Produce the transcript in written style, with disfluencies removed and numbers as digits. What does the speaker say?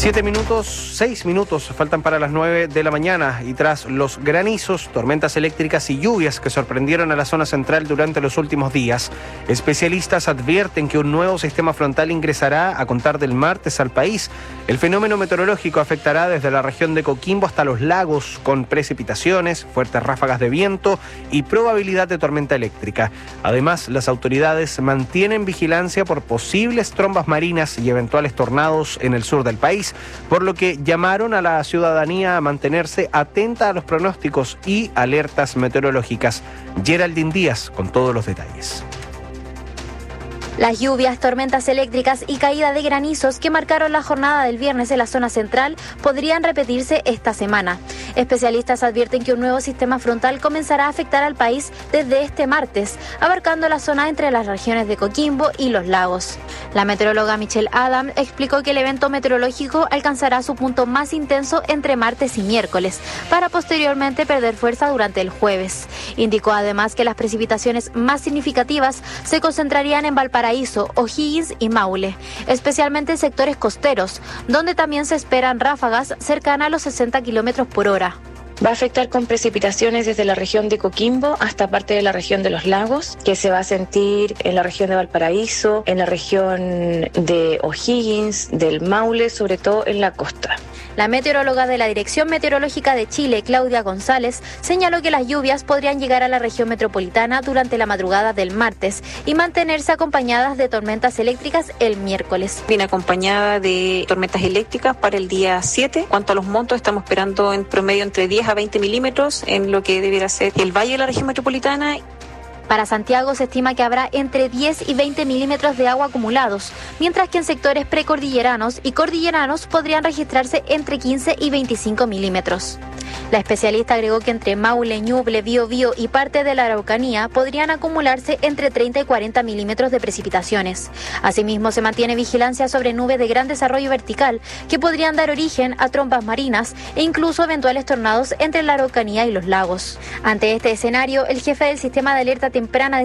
6 minutos faltan para las 9 de la mañana y tras los granizos, tormentas eléctricas y lluvias que sorprendieron a la zona central durante los últimos días, especialistas advierten que un nuevo sistema frontal ingresará a contar del martes al país. El fenómeno meteorológico afectará desde la región de Coquimbo hasta los lagos, con precipitaciones, fuertes ráfagas de viento y probabilidad de tormenta eléctrica. Además, las autoridades mantienen vigilancia por posibles trombas marinas y eventuales tornados en el sur del país, por lo que llamaron a la ciudadanía a mantenerse atenta a los pronósticos y alertas meteorológicas. Geraldine Díaz con todos los detalles. Las lluvias, tormentas eléctricas y caída de granizos que marcaron la jornada del viernes en la zona central podrían repetirse esta semana. Especialistas advierten que un nuevo sistema frontal comenzará a afectar al país desde este martes, abarcando la zona entre las regiones de Coquimbo y los lagos. La meteoróloga Michelle Adam explicó que el evento meteorológico alcanzará su punto más intenso entre martes y miércoles, para posteriormente perder fuerza durante el jueves. Indicó además que las precipitaciones más significativas se concentrarían en Valparaíso, O'Higgins y Maule, especialmente en sectores costeros, donde también se esperan ráfagas cercanas a los 60 kilómetros por hora. Va a afectar con precipitaciones desde la región de Coquimbo hasta parte de la región de los lagos, que se va a sentir en la región de Valparaíso, en la región de O'Higgins, del Maule, sobre todo en la costa. La meteoróloga de la Dirección Meteorológica de Chile, Claudia González, señaló que las lluvias podrían llegar a la región metropolitana durante la madrugada del martes y mantenerse acompañadas de tormentas eléctricas el miércoles. Viene acompañada de tormentas eléctricas para el día 7. Cuanto a los montos, estamos esperando en promedio entre 10 a 20 milímetros en lo que debiera ser el valle de la región metropolitana. Para Santiago se estima que habrá entre 10 y 20 milímetros de agua acumulados, mientras que en sectores precordilleranos y cordilleranos podrían registrarse entre 15 y 25 milímetros. La especialista agregó que entre Maule, Ñuble, Biobío y parte de la Araucanía podrían acumularse entre 30 y 40 milímetros de precipitaciones. Asimismo, se mantiene vigilancia sobre nubes de gran desarrollo vertical que podrían dar origen a trombas marinas e incluso eventuales tornados entre la Araucanía y los lagos. Ante este escenario, el jefe del sistema de alerta temprana de